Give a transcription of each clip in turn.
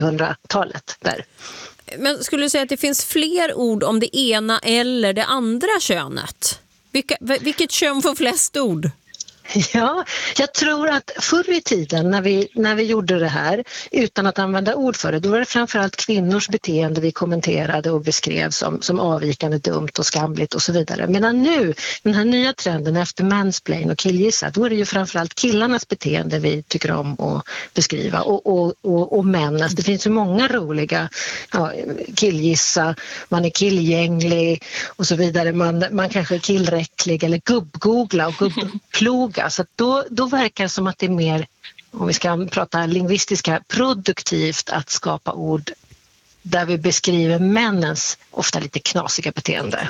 2000-talet där. Men skulle du säga att det finns fler ord om det ena eller det andra könet? Vilket kön får flest ord? Ja, jag tror att förr i tiden när vi gjorde det här utan att använda ord för det, då var det framförallt kvinnors beteende vi kommenterade och beskrev som avvikande, dumt och skamligt och så vidare. Medan nu, den här nya trenden efter mansplain och killgissa, då är det ju framförallt killarnas beteende vi tycker om att beskriva och männens. Det finns ju många roliga, killgissa, man är killgänglig och så vidare. Man kanske är killräcklig eller gubbgoogla och gubbploga. Så att då verkar det som att det är mer, om vi ska prata lingvistiska, produktivt att skapa ord där vi beskriver männens ofta lite knasiga beteende.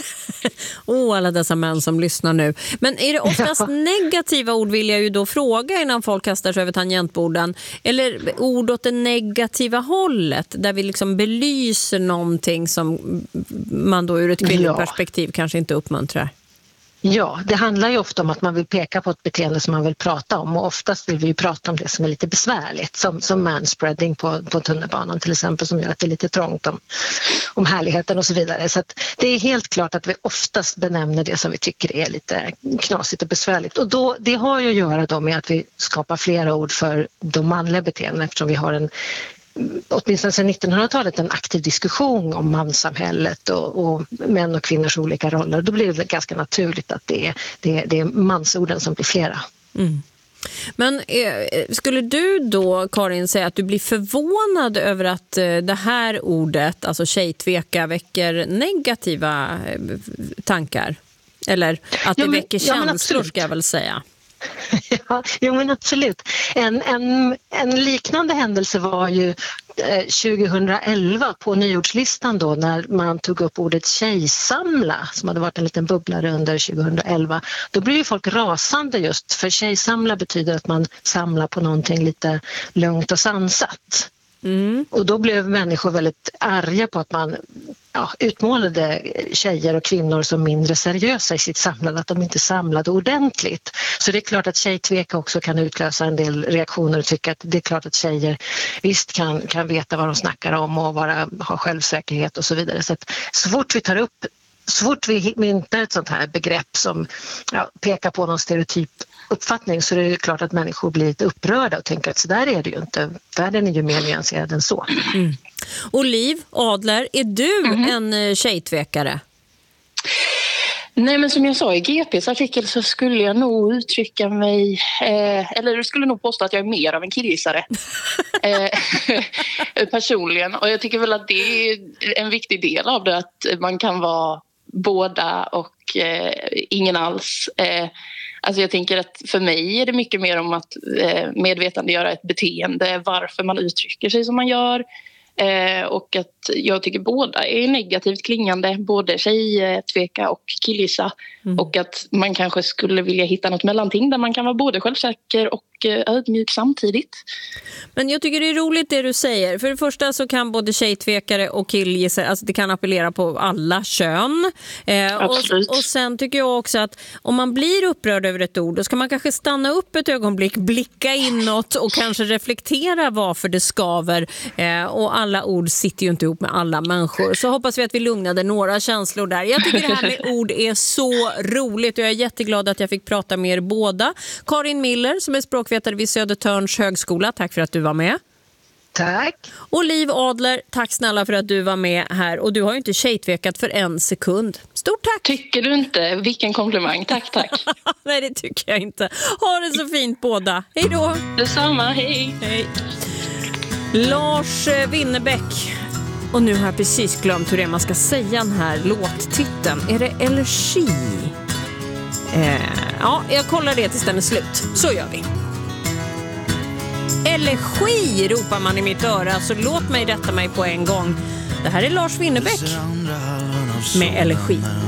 Alla dessa män som lyssnar nu. Men är det oftast negativa ord, vill jag ju då fråga innan folk kastar sig över tangentborden, eller ord åt det negativa hållet där vi liksom belyser någonting som man då ur ett kvinnligt perspektiv kanske inte uppmuntrar? Ja, det handlar ju ofta om att man vill peka på ett beteende som man vill prata om, och oftast vill vi ju prata om det som är lite besvärligt, som manspreading på tunnelbanan till exempel, som gör att det är lite trångt om härligheten och så vidare. Så att det är helt klart att vi oftast benämner det som vi tycker är lite knasigt och besvärligt, och det har ju att göra då med att vi skapar flera ord för de manliga beteenden, eftersom vi har åtminstone sedan 1900-talet en aktiv diskussion om manssamhället och män och kvinnors olika roller. Då blir det ganska naturligt att det är mansorden som blir flera. Mm. Men skulle du då, Karin, säga att du blir förvånad över att det här ordet, alltså tjejtveka, väcker negativa tankar? Eller att det väcker känslor, ska jag väl säga. Ja, men absolut. En liknande händelse var ju 2011 på nyordslistan då, när man tog upp ordet tjejsamla, som hade varit en liten bubblare under 2011. Då blev ju folk rasande, just för tjejsamla betyder att man samlar på någonting lite lugnt och sansat. Mm. Och då blev människor väldigt arga på att man utmålade tjejer och kvinnor som mindre seriösa i sitt samlande, att de inte samlade ordentligt. Så det är klart att tjejtveka också kan utlösa en del reaktioner och tycka att det är klart att tjejer visst kan veta vad de snackar om och ha självsäkerhet och så vidare. Så att så fort vi myntar ett sånt här begrepp som pekar på någon stereotyp uppfattning, så är det klart att människor blir lite upprörda och tänker att så där är det ju inte. Världen är ju mer nyanserad än så. Mm. Liv Adler, är du en tjejtvekare? Nej, men som jag sa i GPs artikel så skulle jag nog uttrycka mig, eller skulle nog påstå att jag är mer av en killgissare personligen. Och jag tycker väl att det är en viktig del av det, att man kan vara båda och ingen alls. Alltså jag tänker att för mig är det mycket mer om att medvetandegöra ett beteende, varför man uttrycker sig som man gör. Och att jag tycker båda är negativt klingande, både tjejtveka och killgissa. Och att man kanske skulle vilja hitta något mellanting där man kan vara både självsäker och ödmjuk samtidigt. Men jag tycker det är roligt det du säger. För det första så kan både tjejtvekare och killgissare, alltså det kan appellera på alla kön. Och sen tycker jag också att om man blir upprörd över ett ord, då ska man kanske stanna upp ett ögonblick, blicka inåt och kanske reflektera varför det skaver. Och alla ord sitter ju inte ihop med alla människor. Så hoppas vi att vi lugnade några känslor där. Jag tycker det här med ord är så roligt och jag är jätteglad att jag fick prata med er båda. Karin Miller som är språkvetare vid Södertörns högskola, tack för att du var med. Tack. Och Liv Adler, tack snälla för att du var med här. Och du har ju inte tjejtvekat för en sekund. Stort tack! Tycker du inte? Vilken komplimang. Tack. Nej, det tycker jag inte. Ha det så fint båda. Hej då! Detsamma, hej! Hej! Lars Winnerbäck. Och nu har jag precis glömt hur det är man ska säga den här låttiteln. Är det elegi? Ja, jag kollar det tills den är slut. Så gör vi. Elegi ropar man i mitt öra, så låt mig rätta mig på en gång. Det här är Lars Winnerbäck med elegi.